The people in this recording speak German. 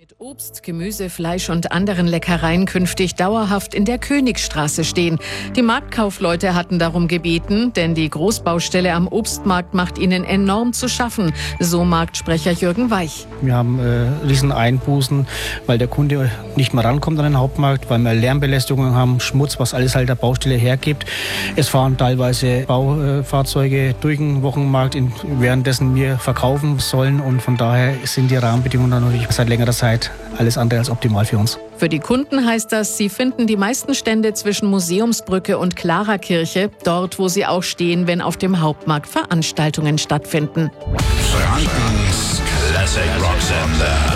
Mit Obst, Gemüse, Fleisch und anderen Leckereien künftig dauerhaft in der Königstraße stehen. Die Marktkaufleute hatten darum gebeten, denn die Großbaustelle am Obstmarkt macht ihnen enorm zu schaffen, so Marktsprecher Jürgen Weich. Wir haben riesen Einbußen, weil der Kunde nicht mehr rankommt an den Hauptmarkt, weil wir Lärmbelästigungen haben, Schmutz, was alles halt der Baustelle hergibt. Es fahren teilweise Baufahrzeuge durch den Wochenmarkt, währenddessen wir verkaufen sollen, und von daher sind die Rahmenbedingungen dann natürlich seit längerer Zeit alles andere als optimal für uns. Für die Kunden heißt das, sie finden die meisten Stände zwischen Museumsbrücke und Klarakirche, dort wo sie auch stehen, wenn auf dem Hauptmarkt Veranstaltungen stattfinden. Frankens Classic Rock Sender.